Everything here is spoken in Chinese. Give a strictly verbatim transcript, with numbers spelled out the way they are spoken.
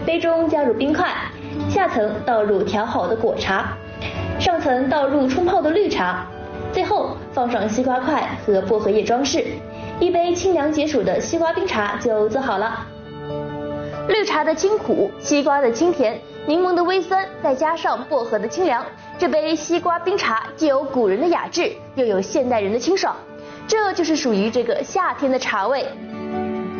杯中加入冰块，下层倒入调好的果茶，上层倒入冲泡的绿茶，最后放上西瓜块和薄荷叶装饰，一杯清凉解暑的西瓜冰茶就做好了。绿茶的清苦，西瓜的清甜，柠檬的微酸，再加上薄荷的清凉，这杯西瓜冰茶既有古人的雅致，又有现代人的清爽，这就是属于这个夏天的茶味。